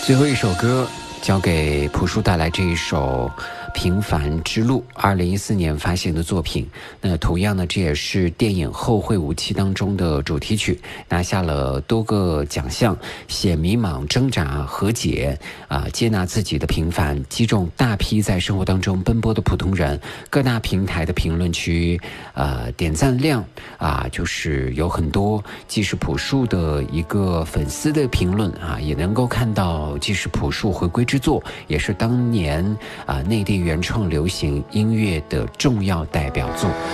最后一首歌交给朴树带来这一首《平凡之路》，2014年发行的作品。那同样呢，这也是电影《后会无期》当中的主题曲，拿下了多个奖项，写迷茫、挣扎、和解接纳自己的平凡，击中大批在生活当中奔波的普通人。各大平台的评论区点赞量就是有很多，既是朴树的一个粉丝的评论也能够看到既是朴树回归之作，也是当年内地原创流行音乐的重要代表作。